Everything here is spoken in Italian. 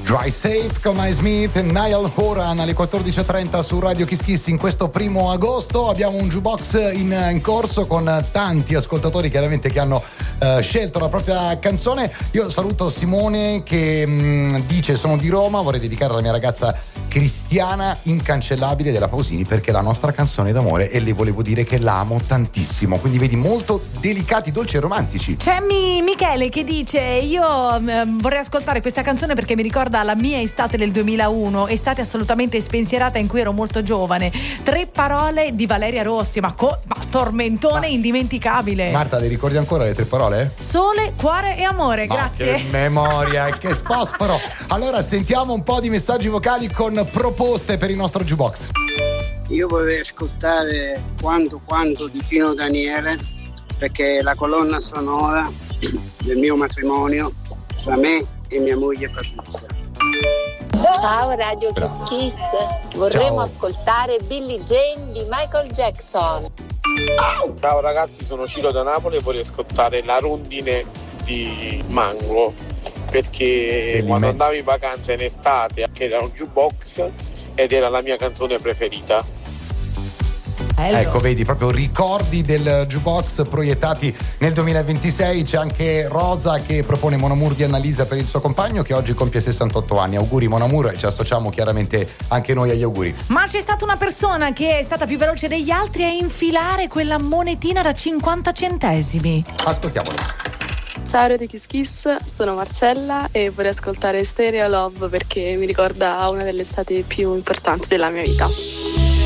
Dry Safe con My Smith e Niall Horan alle 14.30 su Radio Kiss Kiss. In questo 1 agosto abbiamo un jukebox in corso con tanti ascoltatori chiaramente che hanno scelto la propria canzone. Io saluto Simone che dice: sono di Roma, vorrei dedicare alla mia ragazza Cristiana, incancellabile, della Pausini, perché è la nostra canzone d'amore e le volevo dire che l'amo tantissimo. Quindi vedi, molto delicati, dolci e romantici. C'è Michele che dice: io vorrei ascoltare questa canzone perché mi ricorda la mia estate del 2001, estate assolutamente spensierata in cui ero molto giovane. 3 parole di Valeria Rossi, ma tormentone indimenticabile. Marta, le ricordi ancora le 3 parole? Sole, cuore e amore. Grazie. Che memoria, che sfosforo. Allora sentiamo un po' di messaggi vocali con proposte per il nostro jukebox. Io vorrei ascoltare Quando di Pino Daniele, perché è la colonna sonora del mio matrimonio tra me e mia moglie Patrizia. Ciao Radio Kiss Kiss, vorremmo ascoltare Billie Jean di Michael Jackson. Ciao ragazzi, sono Ciro da Napoli e vorrei ascoltare La rondine di Mango, perché quando andavo in vacanza in estate era un jukebox ed era la mia canzone preferita. Ecco, vedi, proprio ricordi del jukebox proiettati nel 2026. C'è anche Rosa che propone Mon Amour di Annalisa per il suo compagno che oggi compie 68 anni. Auguri Mon Amour, e ci associamo chiaramente anche noi agli auguri. Ma c'è stata una persona che è stata più veloce degli altri a infilare quella monetina da 50 centesimi. Ascoltiamolo. Ciao Radio Kiss Kiss, sono Marcella e vorrei ascoltare Stereo Love perché mi ricorda una delle estati più importanti della mia vita.